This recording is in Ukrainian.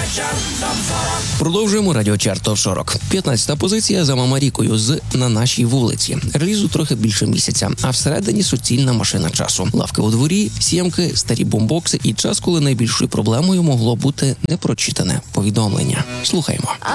Продовжуємо радіочарт ТОП 40. 15-та позиція за Мама Рікою з «На нашій вулиці». Релізу трохи більше місяця, а всередині суцільна машина часу. Лавки у дворі, сімки, старі бомбокси і час, коли найбільшою проблемою могло бути непрочитане повідомлення. Слухаємо. А